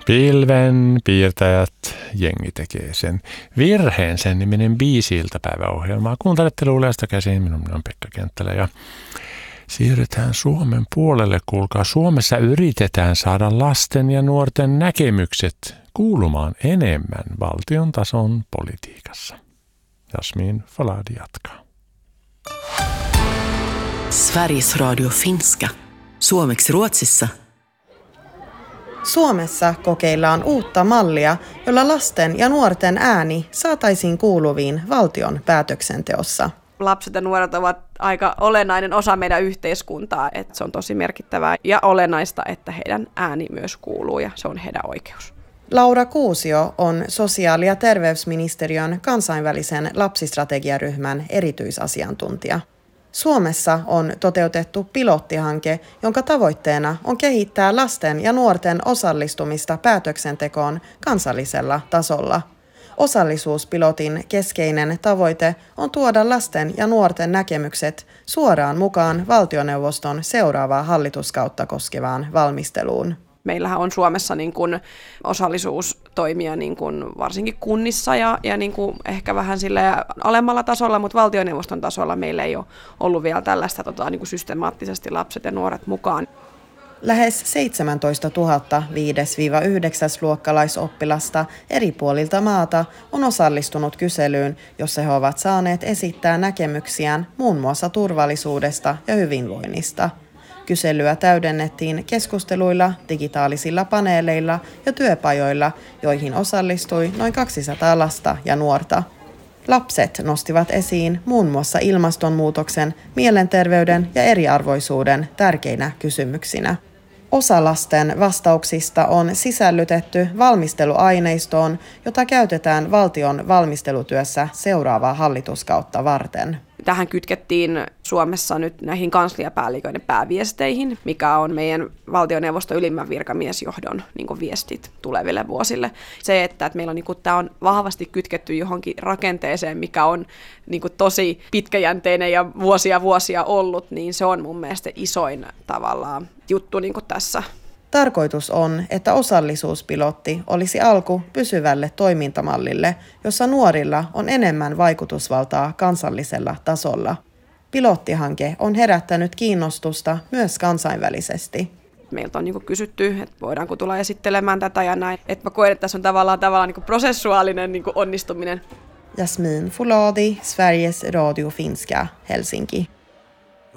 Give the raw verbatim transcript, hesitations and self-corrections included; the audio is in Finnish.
Pilven piirtäjät jengi tekee sen virheen, sen niminen biisi iltapäiväohjelmaa. Kuuntelette Luuleasta käsin, minun on Pekka Kenttälä ja siirrytään Suomen puolelle. Kuulkaa, Suomessa yritetään saada lasten ja nuorten näkemykset kuulumaan enemmän valtion tason politiikassa. Jasmin Faladi jatkaa. Sveriges Radio Finska. Suomeksi Ruotsissa. Suomessa kokeillaan uutta mallia, jolla lasten ja nuorten ääni saataisiin kuuluviin valtion päätöksenteossa. Lapset ja nuoret ovat aika olennainen osa meidän yhteiskuntaa, että se on tosi merkittävää ja olennaista, että heidän ääni myös kuuluu ja se on heidän oikeus. Laura Kuusio on sosiaali- ja terveysministeriön kansainvälisen lapsistrategiaryhmän erityisasiantuntija. Suomessa on toteutettu pilottihanke, jonka tavoitteena on kehittää lasten ja nuorten osallistumista päätöksentekoon kansallisella tasolla. Osallisuuspilotin keskeinen tavoite on tuoda lasten ja nuorten näkemykset suoraan mukaan valtioneuvoston seuraavaa hallituskautta koskevaan valmisteluun. Meillähän on Suomessa niin kuin osallisuustoimia niin kuin varsinkin kunnissa ja, ja niin kuin ehkä vähän silleen alemmalla tasolla, mutta valtioneuvoston tasolla meillä ei ole ollut vielä tällaista tota, niin kuin systemaattisesti lapset ja nuoret mukaan. Lähes seitsemäntoistatuhatta viides-yhdeksäs-luokkalaisoppilasta eri puolilta maata on osallistunut kyselyyn, jossa he ovat saaneet esittää näkemyksiään muun muassa turvallisuudesta ja hyvinvoinnista. Kyselyä täydennettiin keskusteluilla, digitaalisilla paneeleilla ja työpajoilla, joihin osallistui noin kaksisataa lasta ja nuorta. Lapset nostivat esiin muun muassa ilmastonmuutoksen, mielenterveyden ja eriarvoisuuden tärkeinä kysymyksinä. Osa lasten vastauksista on sisällytetty valmisteluaineistoon, jota käytetään valtion valmistelutyössä seuraavaa hallituskautta varten. Tähän kytkettiin Suomessa nyt näihin kansliapäälliköiden pääviesteihin, mikä on meidän valtioneuvoston ylimmän virkamiesjohdon niin kuin viestit tuleville vuosille. Se, että, että meillä on, niin kuin, tämä on vahvasti kytketty johonkin rakenteeseen, mikä on niin kuin, tosi pitkäjänteinen ja vuosia vuosia ollut, niin se on mun mielestä isoin tavallaan juttu niin kuin tässä. Tarkoitus on, että osallisuuspilotti olisi alku pysyvälle toimintamallille, jossa nuorilla on enemmän vaikutusvaltaa kansallisella tasolla. Pilottihanke on herättänyt kiinnostusta myös kansainvälisesti. Meiltä on niin kuin kysytty, että voidaanko tulla esittelemään tätä ja näin. Että mä koen, että tässä on tavallaan, tavallaan niin kuin prosessuaalinen niin kuin onnistuminen. Jasmin Faladi, Sveriges Radio Finska, Helsinki.